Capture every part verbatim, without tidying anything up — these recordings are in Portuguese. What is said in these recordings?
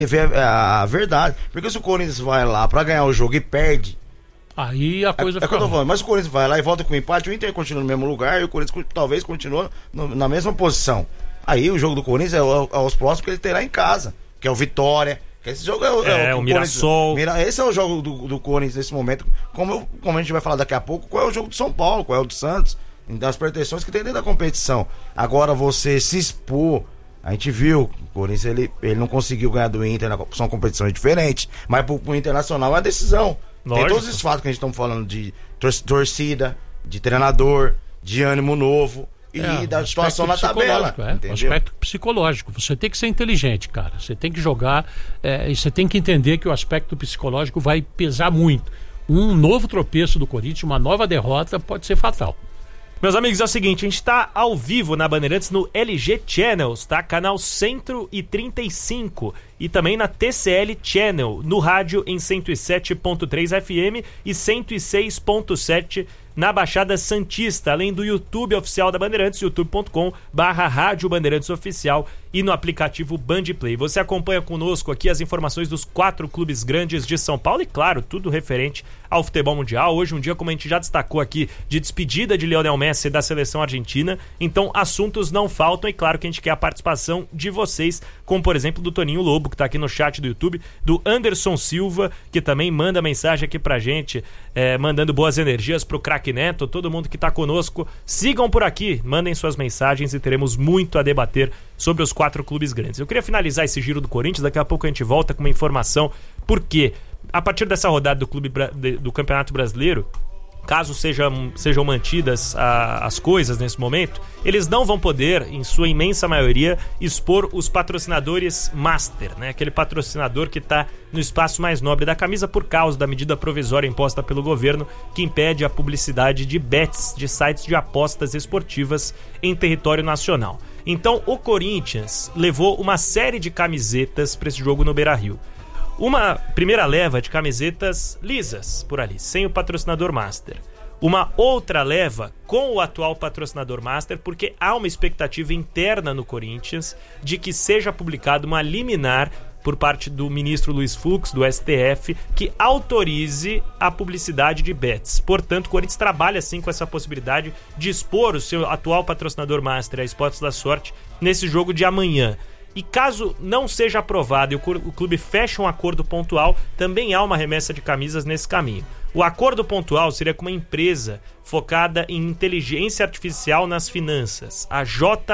ver a, a verdade. Porque se o Corinthians vai lá pra ganhar o jogo e perde, aí a coisa é, fica... É que eu tô falando, mas o Corinthians vai lá e volta com o empate, o Inter continua no mesmo lugar e o Corinthians talvez continue no, na mesma posição. Aí o jogo do Corinthians é, é os próximos que ele terá em casa, que é o Vitória. Esse jogo é, o, é, é o, o Mirassol. Mira, esse é o jogo do, do Corinthians nesse momento. Como, eu, como a gente vai falar daqui a pouco, qual é o jogo do São Paulo, qual é o do Santos, das pretensões que tem dentro da competição. Agora você se expor, a gente viu, o Corinthians ele, ele não conseguiu ganhar do Inter, na, são competições diferentes, mas pro, pro Internacional é a decisão. Lógico. Tem todos esses fatos que a gente está falando de tor- torcida, de treinador, de ânimo novo. E é, da situação na tabela. É, o aspecto psicológico. Você tem que ser inteligente, cara. Você tem que jogar é, e você tem que entender que o aspecto psicológico vai pesar muito. Um novo tropeço do Corinthians, uma nova derrota pode ser fatal. Meus amigos, é o seguinte, a gente tá ao vivo na Bandeirantes no L G Channels, tá? Canal cento e trinta e cinco. E também na T C L Channel, no rádio em cento e sete ponto três F M e cento e seis ponto sete na Baixada Santista, além do YouTube oficial da Bandeirantes, youtube ponto com barra Rádio Bandeirantes Oficial e no aplicativo Bandplay. Você acompanha conosco aqui as informações dos quatro clubes grandes de São Paulo e, claro, tudo referente ao futebol mundial. Hoje, um dia, como a gente já destacou aqui, de despedida de Lionel Messi da seleção argentina. Então, assuntos não faltam e, claro, que a gente quer a participação de vocês, como, por exemplo, do Toninho Lobo, que está aqui no chat do YouTube, do Anderson Silva, que também manda mensagem aqui pra gente, é, mandando boas energias pro craque Neto. Todo mundo que tá conosco, sigam por aqui, mandem suas mensagens e teremos muito a debater sobre os quatro clubes grandes. Eu queria finalizar esse giro do Corinthians, daqui a pouco a gente volta com uma informação, porque a partir dessa rodada do, clube, do Campeonato Brasileiro, caso sejam, sejam mantidas a, as coisas nesse momento, eles não vão poder, em sua imensa maioria, expor os patrocinadores master, né? Aquele patrocinador que está no espaço mais nobre da camisa por causa da medida provisória imposta pelo governo que impede a publicidade de bets, de sites de apostas esportivas em território nacional. Então o Corinthians levou uma série de camisetas para esse jogo no Beira-Rio. Uma primeira leva de camisetas lisas por ali, sem o patrocinador master. Uma outra leva com o atual patrocinador master, porque há uma expectativa interna no Corinthians de que seja publicada uma liminar por parte do ministro Luiz Fux, do S T F, que autorize a publicidade de bets. Portanto, o Corinthians trabalha sim com essa possibilidade de expor o seu atual patrocinador master, a Esportes da Sorte, nesse jogo de amanhã. E caso não seja aprovado e o clube feche um acordo pontual, também há uma remessa de camisas nesse caminho. O acordo pontual seria com uma empresa focada em inteligência artificial nas finanças, a J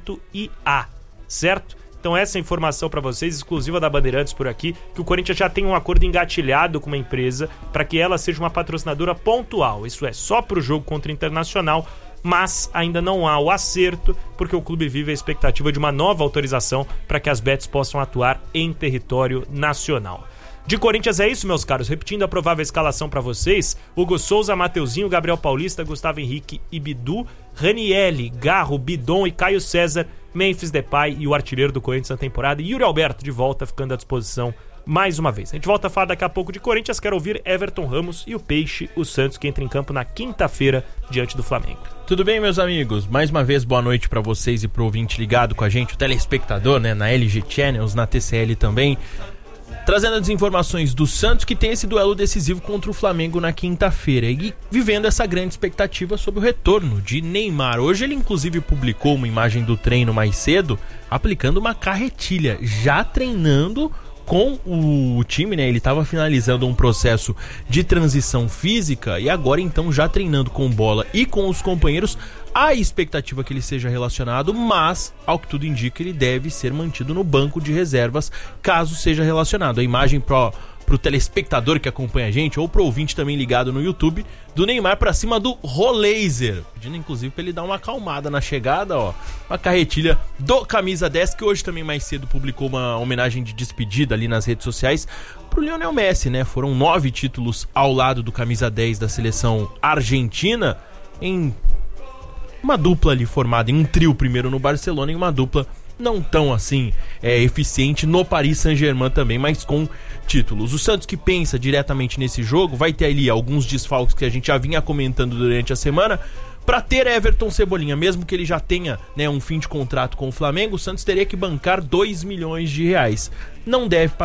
I A, certo? Então essa informação para vocês, exclusiva da Bandeirantes por aqui, que o Corinthians já tem um acordo engatilhado com uma empresa para que ela seja uma patrocinadora pontual, isso é, só para o jogo contra o Internacional, mas ainda não há o acerto, porque o clube vive a expectativa de uma nova autorização para que as bets possam atuar em território nacional. De Corinthians é isso, meus caros. Repetindo a provável escalação para vocês: Hugo Souza, Mateuzinho, Gabriel Paulista, Gustavo Henrique e Bidu, Ranielli, Garro, Bidon e Caio César, Memphis Depay e o artilheiro do Corinthians na temporada, Yuri Alberto, de volta, ficando à disposição mais uma vez. A gente volta a falar daqui a pouco de Corinthians. Quero ouvir Everton Ramos e o Peixe, o Santos, que entra em campo na quinta-feira diante do Flamengo. Tudo bem, meus amigos? Mais uma vez, boa noite pra vocês e pro ouvinte ligado com a gente, o telespectador, né, na L G Channels, na T C L também. Trazendo as informações do Santos, que tem esse duelo decisivo contra o Flamengo na quinta-feira e vivendo essa grande expectativa sobre o retorno de Neymar. Hoje ele inclusive publicou uma imagem do treino mais cedo, aplicando uma carretilha, já treinando com o time, né? Ele estava finalizando um processo de transição física e agora então já treinando com bola e com os companheiros. Há expectativa que ele seja relacionado, mas, ao que tudo indica, ele deve ser mantido no banco de reservas caso seja relacionado. A imagem pro, pro telespectador que acompanha a gente, ou pro ouvinte também ligado no YouTube, do Neymar pra cima do Rolaser, pedindo inclusive pra ele dar uma acalmada na chegada, ó. Uma carretilha do Camisa dez, que hoje também mais cedo publicou uma homenagem de despedida ali nas redes sociais pro Lionel Messi, né? Foram nove títulos ao lado do Camisa dez da seleção argentina, em uma dupla ali formada em um trio primeiro no Barcelona e uma dupla não tão assim é, eficiente no Paris Saint-Germain também, mas com títulos. O Santos, que pensa diretamente nesse jogo, vai ter ali alguns desfalques que a gente já vinha comentando durante a semana, Para ter Everton Cebolinha, mesmo que ele já tenha, né, um fim de contrato com o Flamengo, o Santos teria que bancar dois milhões de reais. Não deve pagar